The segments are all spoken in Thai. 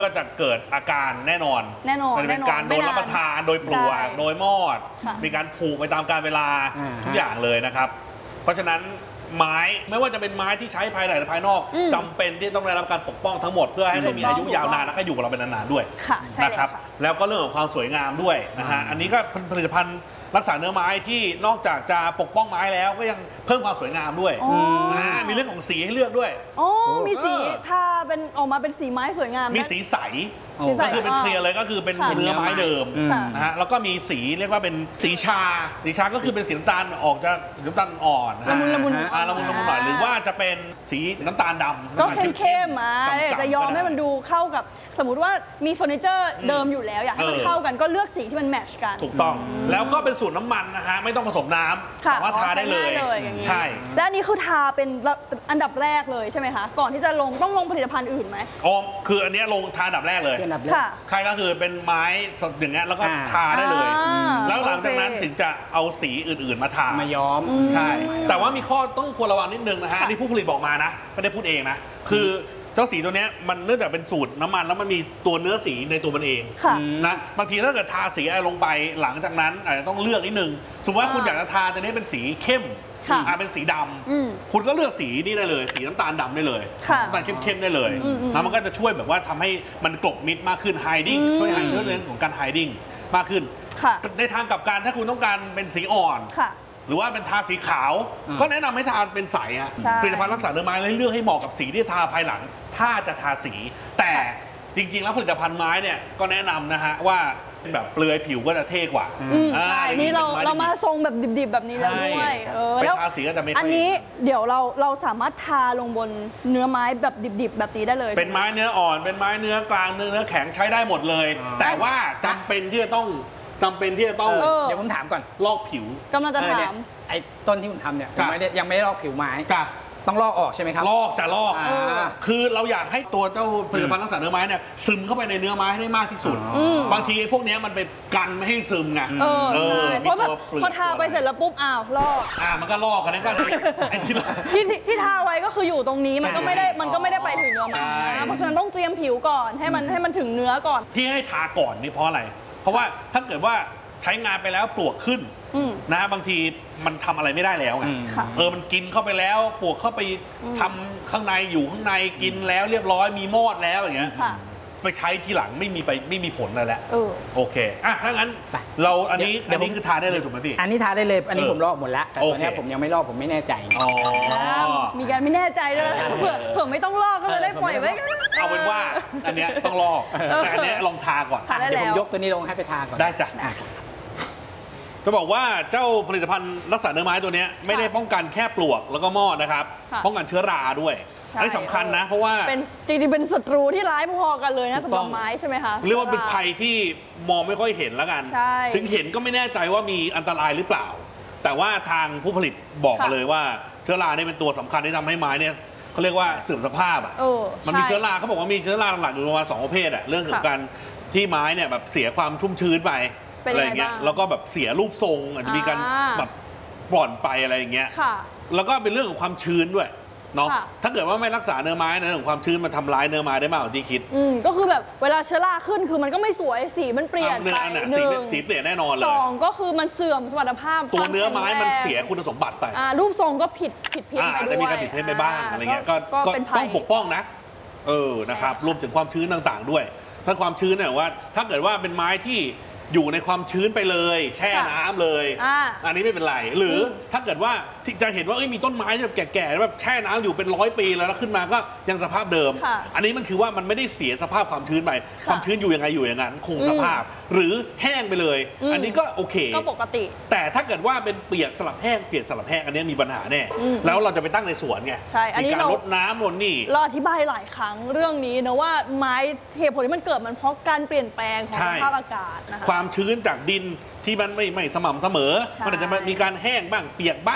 ก็จะเกิดอาการแน่นอนมันเป็นการโดนรับประทานโดยปลวกโดยมอดมีการผูกไปตามกาลเวลาทุกอย่างเลยนะครับเพราะฉะนั้นไม้ไม่ว่าจะเป็นไม้ที่ใช้ภายในหรือภายนอกจำเป็นที่ต้องได้รับการปกป้องทั้งหมดเพื่อให้ได้มีอายุยาวนานและก็อยู่กับเราเป็นนานๆด้วยนะครับแล้วก็เรื่องของความสวยงามด้วยนะฮะอันนี้ก็เป็นผลิตภัณฑ์รักษาเนื้อไม้ที่นอกจากจะปกป้องไม้แล้วก็ยังเพิ่มความสวยงามด้วยมีเรื่องของสีให้เลือกด้วยมีสีถ้าเป็นออกมาเป็นสีไม้สวยงามมีสีใสก็คือเป็นเคลียร์เลยก็คือเป็นเนื้อไม้เดิมนะฮะแล้วก็มีสีเรียกว่าเป็นสีชาก็คือเป็นสีน้ำตาลออกจะน้ำตาลอ่อนละมุนละมุนหน่อยหรือว่าจะเป็นสีน้ำตาลดำก็เข้มๆจะยอมให้มันดูเข้ากับสมมุติว่ามีเฟอร์นิเจอร์เดิมอยู่แล้วอยากให้มันเข้ากันก็เลือกสีที่มันแมทช์กันถูกต้องแล้วก็เป็นสูตรน้ำมันนะฮะไม่ต้องผสมน้ำสามารถทาได้เลยใช่และอันนี้คือทาเป็นอันดับแรกเลยใช่ไหมคะก่อนที่จะต้องลงผลิตภัณฑ์อื่นไหมคืออันนี้ลงทาอันดับแรกเลยใครก็คือเป็นไม้สดอย่างเงี้ยแล้วก็ทาได้เลยแล้วหลังจากนั้นถึงจะเอาสีอื่นๆมาทามาย้อมใช่แต่ว่ามีข้อต้องควรระวังนิดนึงนะฮะที่ผู้ผลิตบอกมานะไม่ได้พูดเองนะคือเจ้าสีตัวนี้มันเนื่องจากเป็นสูตรน้ำมันแล้วมันมีตัวเนื้อสีในตัวมันเองนะบางทีถ้าเกิดทาสีอะไรลงไปหลังจากนั้นอาจจะต้องเลือกนิดนึงสมมติว่าคุณอยากจะทาตัวนี้เป็นสีเข้มเป็นสีดำคุณก็เลือกสีนี่ได้เลยสีน้ำตาลดำได้เลยน้ำตาลเข้มๆได้เลยแล้วมันก็จะช่วยแบบว่าทำให้มันกลบมิดมากขึ้น hiding ช่วยให้เรื่องของการ hiding มากขึ้นในทางกลับกันถ้าคุณต้องการเป็นสีอ่อนหรือว่าเป็นทาสีขาวก็แนะนำให้ทาเป็นใสฮะผลิตภัณฑ์รักษาเนื้อไม้เลือกให้เหมาะกับสีที่ทาภายหลังถ้าจะทาสีแต่จริงๆแล้วผลิตภัณฑ์ไม้เนี่ยก็แนะนำนะฮะว่าแบบเปลือยผิวก็จะเท่กว่าใช่นี่เรามาทรงแบบดิบๆแบบนี้แล้วด้วยแล้วทาสีก็จะไม่อันนี้เดี๋ยวเราสามารถทาลงบนเนื้อไม้แบบดิบๆแบบนี้ได้เลยเป็นไม้เนื้ออ่อนเป็นไม้เนื้อกลางเนื้อแข็งใช้ได้หมดเลยแต่ว่าจำเป็นที่จะต้องเดี๋ยวผมถามก่อนลอกผิวกำลังจะถามไอ้ต้นที่ผมทำเนี่ยยังไม่ได้ลอกผิวไม้ต้องลอกออกใช่ไหมครับลอกคือเราอยากให้ตัวเจ้าผลิตภัณฑ์รักษาเนื้อไม้เนี่ยซึมเข้าไปในเนื้อไม้ให้ได้มากที่สุดบางทีพวกนี้มันไปกันไม่ให้ซึมไงเพราะพอทาไปเสร็จแล้วปุ๊บลอกมันก็ลอกกันนั่นก็ไอ้ที่ทาไว้ก็คืออยู่ตรงนี้มันก็ไม่ได้ไปถึงเนื้อไม้เพราะฉะนั้นต้องเตรียมผิวก่อนให้มันถึงเนื้อก่อนที่ให้ทาก่อนนี่เพราะอะไรเพราะว่าถ้าเกิดว่าใช้งานไปแล้วปลวกขึ้นนะบางทีมันทำอะไรไม่ได้แล้วไงมันกินเข้าไปแล้วปลวกเข้าไปทำข้างในอยู่ข้างในกินแล้วเรียบร้อยมีมอดแล้วอย่างเงี้ยไปใช้ทีหลังไม่มีผลอะไรแล้วโอเคถ้างั้นเราอันนี้คือทาได้เลยถูกไหมพี่อันนี้ทาได้เลยอันนี้ผมลอกหมดแล้วแต่ตอนนี้ผมยังไม่ลอกผมไม่แน่ใจมีการไม่แน่ใจด้วยนะเผื่อไม่ต้องลอกก็จะได้ปล่อยไว้เอาเป็นว่าอันนี้ต้องลอกแต่อันนี้ลองทาก่อนเดี๋ยวผมยกตัวนี้ลงให้ไปทาก่อนได้จ้ะจะบอกว่าเจ้าผลิตภัณฑ์รักษาเนื้อไม้ตัวนี้ไม่ได้ป้องกันแค่ปลวกแล้วก็มอดนะครับป้องกันเชื้อราด้วยอันนี้สำคัญนะเพราะว่าจริงๆเป็นศัตรูที่ร้ายพอกันเลยนะสำหรับไม้ใช่ไหมคะเรียกว่าเป็นภัยที่มองไม่ค่อยเห็นแล้วกันถึงเห็นก็ไม่แน่ใจว่ามีอันตรายหรือเปล่าแต่ว่าทางผู้ผลิตบอกมาเลยว่าเชื้อราเนี่ยเป็นตัวสำคัญที่ทำให้ไม้เนี่ยเขาเรียกว่าเสื่อมสภาพมันมีเชื้อราเขาบอกว่ามีเชื้อราหลักๆอยู่ประมาณ2ประเภทเรื่องของการที่ไม้เนี่ยแบบเสียความชุ่มชื้นไปอะไรเงี้ยแล้วก็แบบเสียรูปทรงอาจจะมีการแบบปร่อนไปอะไรอย่างเงี้ยแล้วก็เป็นเรื่องของความชื้นด้วยเนาะถ้าเกิดว่าไม่รักษาเนื้อไม้ในเรื่องของความชื้นมันทำร้ายเนื้อไม้ได้มากกว่าที่คิดก็คือแบบเวลาเชื้อราขึ้นคือมันก็ไม่สวยสีมันเปลี่ยนไปสีเปลี่ยนแน่นอนเลย 2ก็คือมันเสื่อมสมรรถภาพตัวเนื้อไม้มันเสียคุณสมบัติไปรูปทรงก็ผิดเพี้ยนไปด้วยจะมีการผิดเพี้ยนไปบ้างอะไรเงี้ยก็ต้องปกป้องนะนะครับรวมถึงความชื้นต่างๆด้วยถ้าความชื้นเนี่ยว่าถ้าเกิดว่าเป็นไม้ที่อยู่ในความชื้นไปเลยแช่น้ำเลยอันนี้ไม่เป็นไรหรือถ้าเกิดว่าจะเห็นว่ามีต้นไม้แบบแก่ๆแบบแช่น้ำอยู่เป็น100 ปีแล้วขึ้นมาก็ยังสภาพเดิมอันนี้มันคือว่ามันไม่ได้เสียสภาพความชื้นไปความชื้นอยู่ยังไงอยู่อย่างนั้นคงสภาพหรือแห้งไปเลยอันนี้ก็โอเคก็ปกติแต่ถ้าเกิดว่าเป็นเปียกสลับแห้งเปียกสลับแห้งอันนี้มีปัญหาแน่แล้วเราจะไปตั้งในสวนไงมีการรดน้ำรดนี่เราอธิบายหลายครั้งเรื่องนี้นะว่าไม้เหตุผลที่มันเกิดมันเพราะการเปลี่ยนแปลงของสภาพอากาศนะคะความชื้นจากดินที่มันไม่สม่ำเสมอมันอาจจะมีการแห้งบ้างเปียกบ้าง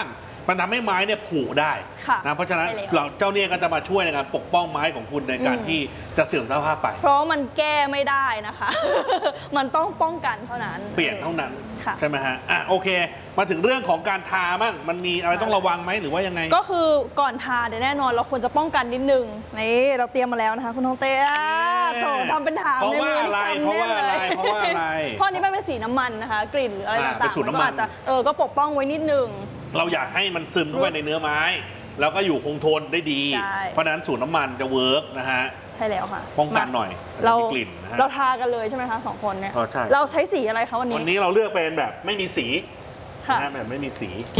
มันทำให้ไม้เนี่ยผุได้ค่ะนะเพราะฉะนั้นใช่แล้วเจ้าเนี่ยก็จะมาช่วยในการปกป้องไม้ของคุณในการที่จะเสื่อมสภาพไปเพราะมันแก้ไม่ได้นะคะ มันต้องป้องกันเท่านั้นเปลี่ยนเท่านั้นค่ะใช่ไหมฮะโอเค มาถึงเรื่องของการทาบ้างมันมีอะไรต้องระวังไหมหรือว่ายังไงก็คือก่อนทาเดี๋ยวแน่นอนเราควรจะป้องกันนิดนึงนี่เราเตรียมมาแล้วนะคะคุณทองเต้โถทำเป็นถามเพราะในว่ามืออะไรที่จำแน่นเลยเพราะว่าอะไรเพราะอันนี้มันเป็นสีน้ำมันนะคะ กลิ่นหรืออะไรต่างๆเป็นสูตรน้ำมันก็อาจจะก็ปกป้องไว้นิดนึงเราอยากให้มันซึมเข้าไปในเนื้อไม้ แล้วก็อยู่คงทนได้ดีใช่เพราะฉะนั้นสูตรน้ำมันจะเวิร์กนะฮะใช่แล้วค่ะป้องกันหน่อยเรามีกลิ่นนะฮะเราทากันเลยใช่ไหมคะ2 คนเนี่ยอ๋อใช่เราใช้สีอะไรคะวันนี้วันนี้เราเลือกเป็นแบบไม่มีสีค่ะนะฮะแบบไม่มีสี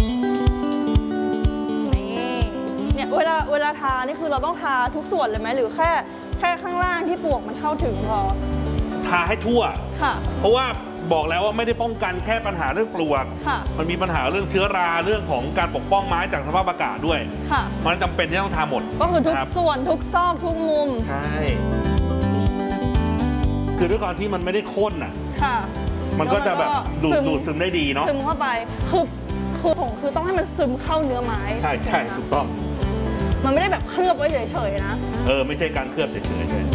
นี่เนี่ยเวลาทานี่คือเราต้องทาทุกส่วนเลยไหมหรือแค่ข้างล่างที่ปลวกมันเข้าถึงพอทาให้ทั่วค่ะเพราะว่าบอกแล้วว่าไม่ได้ป้องกันแค่ปัญหาเรื่องปลวกค่ะมันมีปัญหาเรื่องเชื้อราเรื่องของการปกป้องไม้จากสภาพอากาศด้วยค่ะมันจำเป็นที่ต้องทาหมดก็คือทุกรับส่วนทุกซอกทุกมุมใช่ คือด้วยความที่มันไม่ได้ข้นอ่ะค่ะมันก็จะแบบดูดแล้วมันก็ซึมได้ดีเนาะซึมเข้าไปคือผงคือต้องให้มันซึมเข้าเนื้อไม้ใช่ไหมคะถูกต้องมันไม่ได้แบบเคลือบไว้เฉยๆนะไม่ใช่การเคลือบเฉย